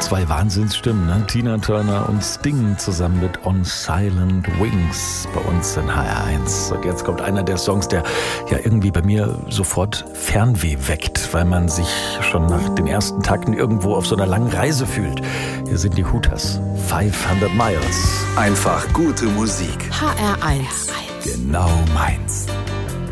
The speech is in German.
zwei Wahnsinnsstimmen, ne? Tina Turner und Sting zusammen mit On Silent Wings bei uns in HR1. Und jetzt kommt einer der Songs, der ja irgendwie bei mir sofort Fernweh weckt, weil man sich schon nach den ersten Takten irgendwo auf so einer langen Reise fühlt. Hier sind die Hooters, 500 Miles. Einfach gute Musik. HR1. Genau meins.